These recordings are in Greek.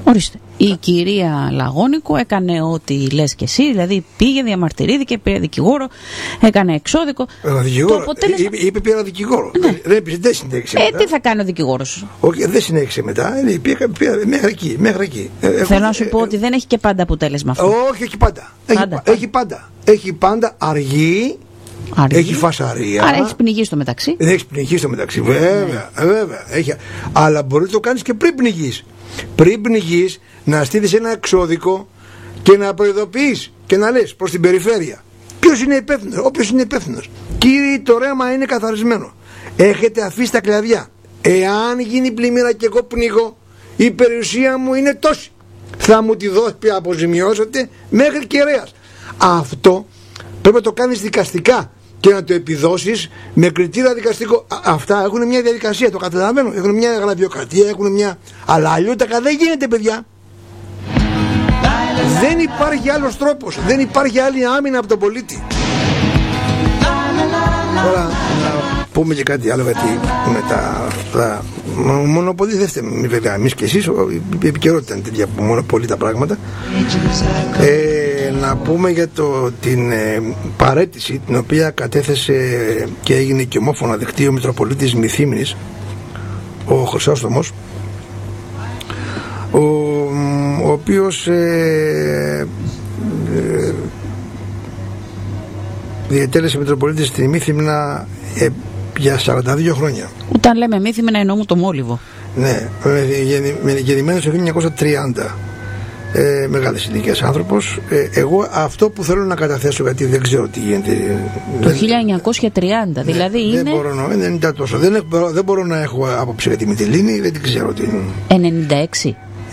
Ορίστε. Η κυρία Λαγώνικο έκανε ό,τι λες και εσύ, δηλαδή πήγε, διαμαρτυρήθηκε, πήρε δικηγόρο, έκανε εξώδικο. Το αποτέλεσμα... Είπε πήρα δικηγόρο. Ναι. Δεν συνέχισε μετά. Τι θα κάνει ο δικηγόρος? Όχι, δεν συνέχισε μετά. Πήγα μέχρι εκεί. Θέλω να σου πω ότι δεν έχει και πάντα αποτέλεσμα αυτό. Όχι, έχει πάντα. Αργεί. Έχει φασαρία. Άρα έχει πνιγεί στο μεταξύ. Δεν έχει πνιγεί στο μεταξύ, βέβαια. Αλλά μπορεί να το κάνεις και πριν πνιγείς. Πριν πνιγείς, να στείλεις ένα εξώδικο και να προειδοποιείς και να λες προς την περιφέρεια ποιος είναι υπεύθυνος, όποιος είναι υπεύθυνος. Κύριοι, το ρέμα είναι καθαρισμένο. Έχετε αφήσει τα κλαδιά. Εάν γίνει πλημμύρα και εγώ πνίγω, η περιουσία μου είναι τόση. Θα μου τη δώσει, αποζημιώσετε μέχρι κεραίας. Αυτό πρέπει να το κάνεις δικαστικά και να το επιδώσεις με κριτήριο δικαστικό. Αυτά έχουν μια διαδικασία, το καταλαβαίνω. Έχουν μια γραφειοκρατία, έχουν μια. Αλλά αλλιώτικα δεν γίνεται, παιδιά. Δεν υπάρχει άλλος τρόπος. Δεν υπάρχει άλλη άμυνα από τον πολίτη. Τώρα να πούμε και κάτι άλλο, γιατί μετά μονοπολί δεν φταίμε βέβαια εμείς και εσείς. Η επικαιρότητα είναι τέτοια που μονοπολεί τα πράγματα. Να πούμε για την παραίτηση την οποία κατέθεσε και έγινε και ομόφωνα δεκτή ο Μητροπολίτης Μυθύμνης, ο Χρυσόστομος, ο οποίος διετέλεσε Μητροπολίτης στη Μύθυμνα για 42 χρόνια. Όταν λέμε Μύθυμνα εννοούμε το Μόλιβο. Ναι, γεννημένος το 1930. Μεγάλης ηλικίας άνθρωπος. Εγώ αυτό που θέλω να καταθέσω, γιατί δεν ξέρω τι γίνεται. Το 1930, δηλαδή είναι. Δεν μπορώ να, δεν είναι τόσο. Δεν μπορώ να έχω άποψη για τη Μυτιλήνη, δεν την ξέρω τι είναι. 96.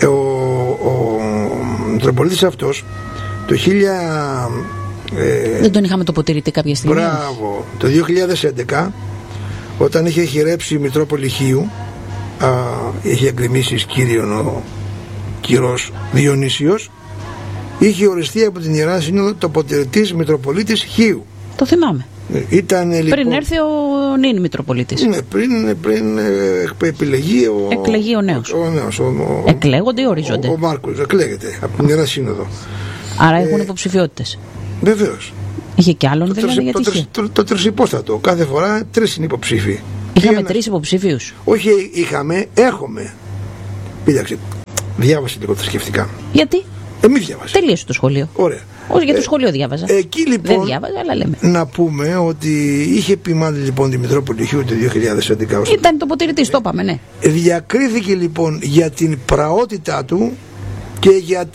Ο Μητροπολίτης αυτός το 1000. Δεν τον είχαμε τοποτηρητή κάποια στιγμή. Μπράβο. Το 2011, όταν είχε χειρέψει η Μητρόπολη Χίου, είχε εκδημήσει Κύριον ο Κυρός Διονύσιος, είχε οριστεί από την Ιερά Σύνοδο τοποτηρητής Μητροπολίτης Χίου. Το θυμάμαι. Ήταν, λοιπόν, πριν έρθει ο νυν Μητροπολίτης. Ναι, πριν επιλεγεί εκλεγεί ο νέος. Εκλέγονται ή ορίζονται? Ο Μάρκος εκλέγεται από την Ιερά Σύνοδο. Άρα έχουν υποψηφιότητες. Βεβαίως. Είχε κι άλλον δηλαδή? Το τρισυπόστατο. Κάθε φορά 3 είναι υποψήφοι. Είχαμε 3 υποψήφιους. Όχι, έχουμε. Κοίταξε, διάβασε λίγο θρησκευτικά. Γιατί? Μη διάβασε. Τελείωσε το σχολείο. Ωραία. Όχι, για το σχολείο διάβαζα. Εκεί λοιπόν. Δεν διάβαζα, αλλά λέμε. Να πούμε ότι είχε επιμάνει λοιπόν τη Μητρόπολη Χίου το 2011. Ήταν τοποτηρητής, το είπαμε, ναι. Διακρίθηκε λοιπόν για την πραότητά του και για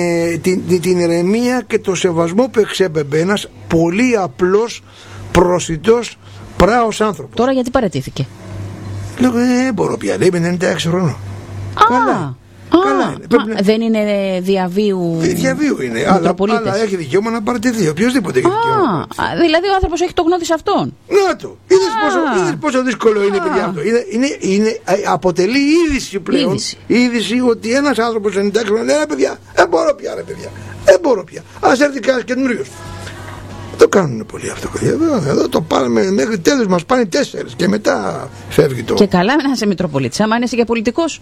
την ηρεμία και το σεβασμό που εξέπεμπε ένας πολύ απλός, προσιτός, πράος άνθρωπος. Τώρα γιατί παραιτήθηκε? Λέω, μπορώ πια, λέει, με 96 χρόνων. Καλά. Είναι. Δεν είναι διαβίου? Διαβίου είναι, αλλά έχει δικαίωμα να παραιτηθεί. Οποιοςδήποτε έχει δικαίωμα. Δηλαδή ο άνθρωπος έχει το γνώδι σε αυτόν. Να το. Είδες πόσο δύσκολο είναι, παιδιά, αυτό. Αποτελεί είδηση πλέον. Είδηση ότι ένας άνθρωπος 96 χρόνια λέει, παιδιά, δεν μπορώ πια, ρε παιδιά. Δεν μπορώ πια. Ας έρθει κανένας καινούριος. Το κάνουν πολύ αυτό. Εδώ το πάρουμε μέχρι τέλος, μας πάνε 4 και μετά φεύγει το. Και καλά να είσαι Μητροπολίτης, άμα είσαι και πολιτικός.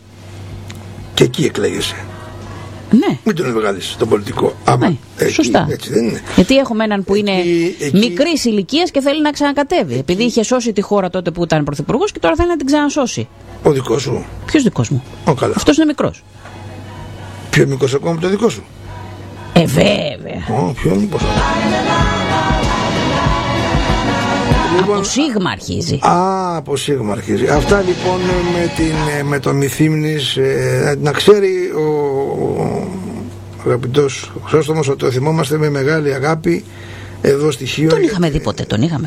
Και εκεί εκλέγεσαι. Ναι. Μην τον βγάλεις τον πολιτικό. Άμα σωστά. Έτσι δεν είναι. Γιατί έχουμε έναν που είναι μικρής ηλικίας και θέλει να ξανακατέβει. Επειδή είχε σώσει τη χώρα τότε που ήταν πρωθυπουργός και τώρα θέλει να την ξανασώσει. Ο δικός σου? Ποιος δικός μου? Αυτός είναι μικρός. Πιο μικρός ακόμα από το δικό σου? Βέβαια. Πιο μικρός. Από Σίγμα αρχίζει. Από Σίγμα αρχίζει. Αυτά λοιπόν με το Μυθύμνης. Να ξέρει ο αγαπητός Χρυσόστομος ότι το θυμόμαστε με μεγάλη αγάπη εδώ στη Χίο. Τον είχαμε δει ποτέ, τον είχαμε?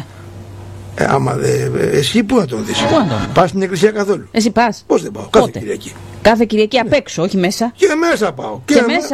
Εσύ πού να τον δεις? Πας στην εκκλησία καθόλου? Εσύ πας? Πώς δεν πάω? Κάθε Κυριακή. Κάθε Κυριακή απ' έξω, όχι μέσα? Και μέσα πάω. Και μέσα?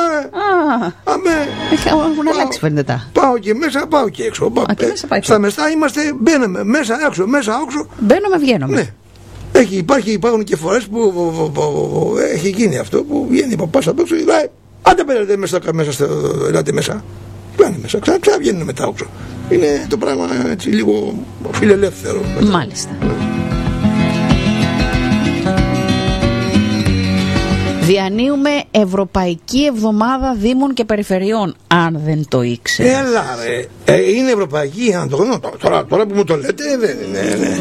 Έχουν αλλάξει φαίνεται τα. Πάω και μέσα, πάω και έξω. Στα μεστά είμαστε, μπαίνουμε μέσα, έξω, μέσα, έξω. Μπαίνουμε, βγαίνουμε. Ναι. Υπάρχουν και φορές που έχει γίνει αυτό που βγαίνει από πας απ' έξω. Άντε πέρατε μέσα, ελάτε μέσα. Πάνε μέσα, ξαναβγαίνουν μετά έξω. Είναι το πράγμα έτσι λίγο φιλελεύθερο. Μάλιστα. Διανύουμε Ευρωπαϊκή Εβδομάδα Δήμων και Περιφερειών, αν δεν το ήξερε. Έλα ρε, είναι Ευρωπαϊκή, αν το γνωρίζω. Τώρα που μου το λέτε, δεν είναι. Ναι.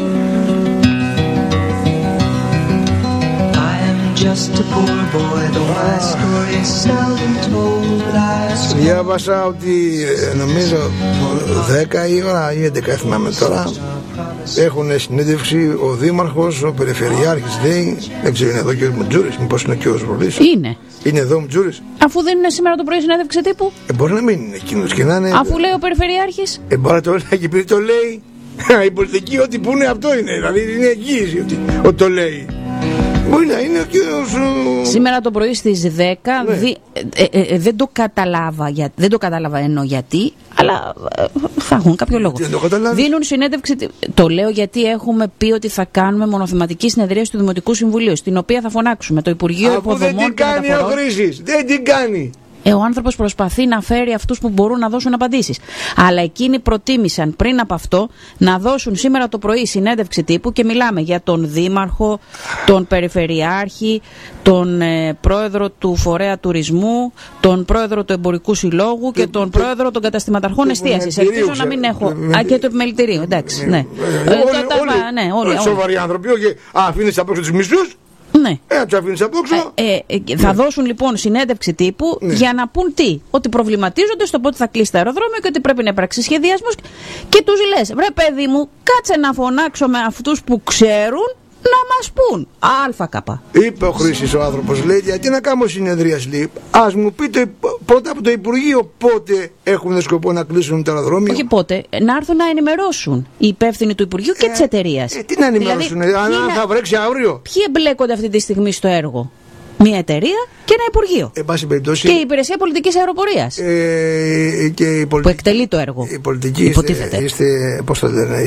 Διάβασα ότι νομίζω 10 η ώρα ή 11, θυμάμαι τώρα, έχουν συνέντευξη ο Δήμαρχος, ο Περιφερειάρχης, λέει, δεν ξέρω, είναι εδώ και ο Μουτζούρης, μήπως είναι και ο Σβολής. Είναι εδώ ο Μουτζούρης. Αφού δεν είναι σήμερα το πρωί συνέντευξη τύπου. Μπορεί να μην είναι εκείνος και να είναι. Αφού λέει ο Περιφερειάρχης. Μπορεί να το λέει και επειδή το λέει. Η πολιτική ό,τι που είναι αυτό είναι, δηλαδή είναι εγγύηση ότι το λέει. Μπορεί να είναι ο κύριος... Σήμερα το πρωί στις 10, ναι. Δεν το κατάλαβα εννοώ γιατί, αλλά θα έχουν κάποιο λόγο. Δίνουν συνέντευξη, το λέω γιατί έχουμε πει ότι θα κάνουμε μονοθεματική συνεδρίαση του Δημοτικού Συμβουλίου, στην οποία θα φωνάξουμε το Υπουργείο Υποδομών και Μεταφορών. Δεν την κάνει ο Χρήσης, δεν την κάνει. Ο άνθρωπος προσπαθεί να φέρει αυτούς που μπορούν να δώσουν απαντήσεις. Αλλά εκείνοι προτίμησαν πριν από αυτό να δώσουν σήμερα το πρωί συνέντευξη τύπου και μιλάμε για τον Δήμαρχο, τον Περιφερειάρχη, τον Πρόεδρο του Φορέα Τουρισμού, τον Πρόεδρο του Εμπορικού Συλλόγου και τον Πρόεδρο των Καταστηματαρχών Εστίασης. Ελπίζω να μην έχω. Και του Επιμελητηρίου, εντάξει. Όλοι σοβαροί άνθρωποι, όχι αφήνεις απ' έξω τους μισούς. Ναι. Θα δώσουν λοιπόν συνέντευξη τύπου για να πούν τι, ότι προβληματίζονται στο πότε θα κλείσει το αεροδρόμιο και ότι πρέπει να υπάρξει σχεδιασμός και τους λες, βρε παιδί μου, κάτσε να φωνάξω με αυτούς που ξέρουν να μας πούν ΑΚ. Είπε ο Χρήσης ο άνθρωπος, λέει, γιατί να κάνω συνεδρίαση, λέει, ας μου πείτε πρώτα από το Υπουργείο πότε έχουν σκοπό να κλείσουν το αεροδρόμιο. Όχι πότε, να έρθουν να ενημερώσουν οι υπεύθυνοι του Υπουργείου και της εταιρείας. Τι να ενημερώσουν, δηλαδή, αν θα βρέξει αύριο. Ποιοι εμπλέκονται αυτή τη στιγμή στο έργο? Μια εταιρεία και ένα Υπουργείο. Περιπτώσει, και η Υπηρεσία Πολιτικής Αεροπορίας που εκτελεί το έργο. Η πολιτική είστε, πώς το λένε,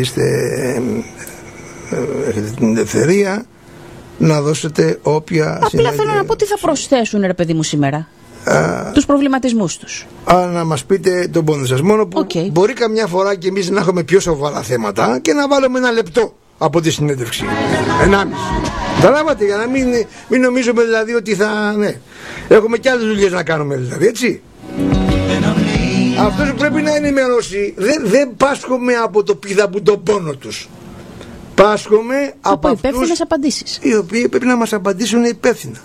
έχετε την ελευθερία να δώσετε όποια Απλά θέλω να πω τι θα προσθέσουν, ρε παιδί μου, σήμερα. Τους προβληματισμούς τους. Να μας πείτε τον πόνο σας. Μόνο που μπορεί καμιά φορά και εμείς να έχουμε πιο σοβαρά θέματα και να βάλουμε 1 λεπτό από τη συνέντευξη. 1,5. Καταλάβατε, για να μην νομίζουμε δηλαδή ότι θα... Ναι. Έχουμε και άλλες δουλειές να κάνουμε δηλαδή, έτσι. Αυτός που πρέπει να ενημερώσει δεν πάσχομαι από το πιδαμπουντό πόνο τους. Πάσχομαι από υπεύθυνες απαντήσεις, οι οποίοι πρέπει να μας απαντήσουν υπεύθυνα.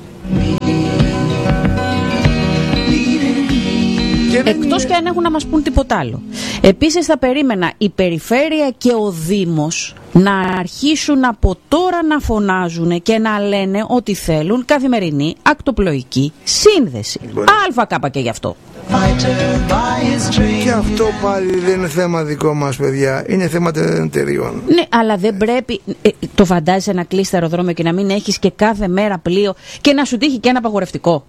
Εκτός και αν έχουν να μας πούν τίποτα άλλο. Επίσης θα περίμενα η Περιφέρεια και ο Δήμος να αρχίσουν από τώρα να φωνάζουν και να λένε ότι θέλουν καθημερινή ακτοπλοϊκή σύνδεση. ΑΚ και γι' αυτό. Και αυτό πάλι δεν είναι θέμα δικό μας, παιδιά. Είναι θέμα των εταιριών. Ναι, αλλά δεν πρέπει. Το φαντάζεσαι να κλείσει το αεροδρόμιο και να μην έχεις και κάθε μέρα πλοίο και να σου τύχει και ένα απαγορευτικό?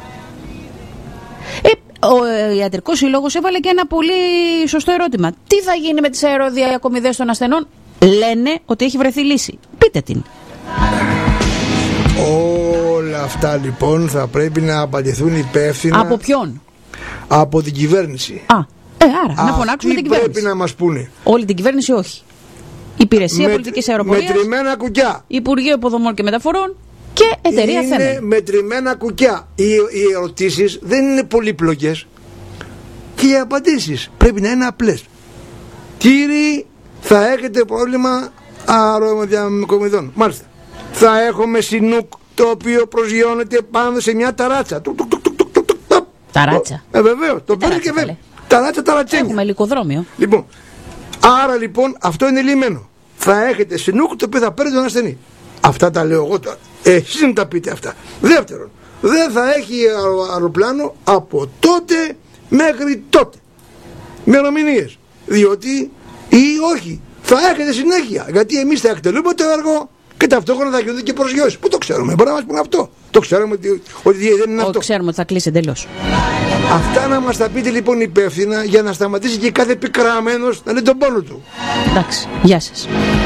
Ο Ιατρικός Σύλλογος έβαλε και ένα πολύ σωστό ερώτημα. Τι θα γίνει με τις αεροδιακομιδές των ασθενών? Λένε ότι έχει βρεθεί λύση. Πείτε την. Όλα αυτά λοιπόν θα πρέπει να απαντηθούν υπεύθυνα. Από ποιον? Από την κυβέρνηση. Άρα να φωνάξουμε την κυβέρνηση. Πρέπει να μας πούνε. Όλη την κυβέρνηση όχι. Υπηρεσία Πολιτικής Αεροπορίας, μετρημένα κουκιά. Υπουργείο Υποδομών και Μεταφορών και εταιρεία Θέμελ. Είναι μετρημένα κουκιά. Οι ερωτήσεις δεν είναι πολύπλοκες και οι απαντήσεις πρέπει να είναι απλές. Κύριοι, θα έχετε πρόβλημα αεροδιακομιδών. Μάλιστα. Θα έχουμε συνούκ το οποίο προσγειώνεται πάνω σε μια ταράτσα. Ταράτσα. Βεβαίως. Το παίρνει και βέβαια. Ταράτσα, ταρατσένια. Έχουμε ελικοδρόμιο. Λοιπόν, άρα λοιπόν αυτό είναι λυμένο. Θα έχετε συνούκ το οποίο θα παίρνει τον ασθενή. Αυτά τα λέω εγώ τώρα. Εσείς να τα πείτε αυτά. Δεύτερον, δεν θα έχει αεροπλάνο από τότε μέχρι τότε. Ημερομηνίες. Διότι ή όχι. Θα έχετε συνέχεια. Γιατί εμείς θα εκτελούμε το έργο και ταυτόχρονα θα γίνονται και προσγειώσεις. Πού το ξέρουμε? Μπορεί να μας πούνε αυτό. Το ξέρουμε ότι δεν είναι αυτό. Ξέρουμε ότι θα κλείσει εντελώς. Αυτά να μας τα πείτε λοιπόν υπεύθυνα για να σταματήσει και κάθε πικραμένος να λέει τον πόνο του. Εντάξει. Γεια σας.